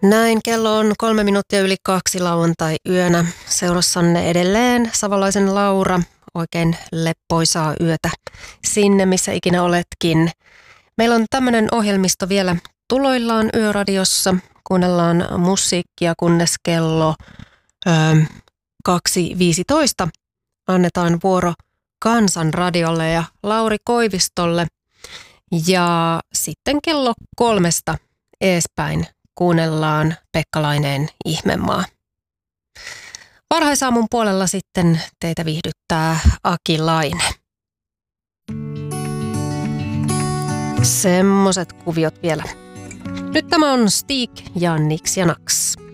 Näin kello on 3 minuuttia yli 2 lauantai-yönä. Seurassanne edelleen Savolaisen Laura. Oikein leppoisaa yötä sinne, missä ikinä oletkin. Meillä on tämmöinen ohjelmisto vielä tuloillaan Yöradiossa. Kuunnellaan musiikkia, kunnes kello 2.15 annetaan vuoro Kansanradiolle ja Lauri Koivistolle. Ja sitten kello 3 eespäin kuunnellaan Pekka Laineen Ihmemaa. Varhaisaamun puolella sitten teitä viihdyttää Aki Laine. Semmoset kuviot vielä. Nyt tämä on Stig ja Nix ja Nax.